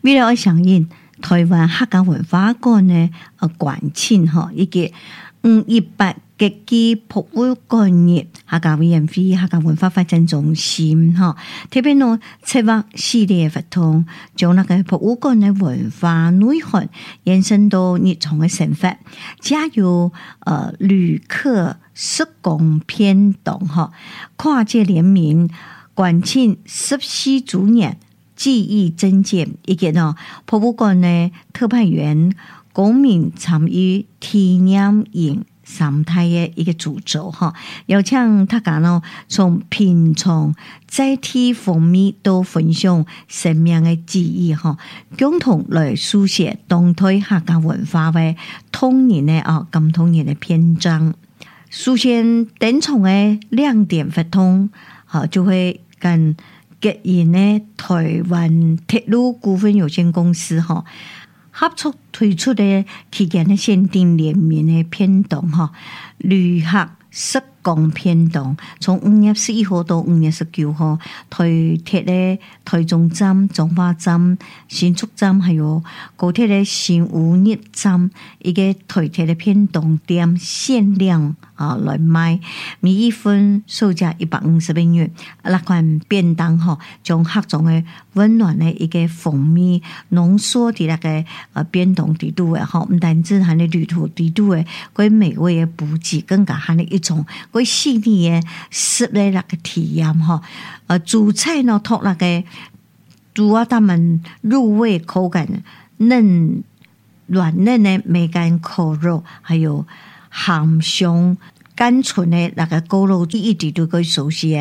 为了响应台湾客家文化馆的馆庆以及518嘅基博物館日客家委員會客家文化發展中心特別策劃系列活動，將那個博物館的文化內涵延伸到日常的生活，加入旅客實工偏動跨界聯名館慶14周年記憶增建，以及博物館的特派員公民參與體驗營三態的一個主軸邀請大家從品嘗載體風味到分享生命的記憶共同來書寫當代客家文化的童年的感童年的篇章，書寫典藏的亮點活動就會跟吉延的台灣鐵路股份有限公司合作推出的期間的限定聯名的片段旅客實工片段，從5月11號到5月19號，台鐵的台中站、彰化站、新竹站，還有高鐵的新武日站，一個台鐵的片段店限量來賣，每一份售價150元。那款便當將各種的溫暖的一個風味濃縮在那個便當底度的唔單止係你旅途底度的嗰美味的補給，更加係一種嗰細膩的食的那個體驗主菜托那個煮他們入味口感軟嫩的梅乾扣肉，還有鹹香甘醇的那個咕嚕一直都可以熟悉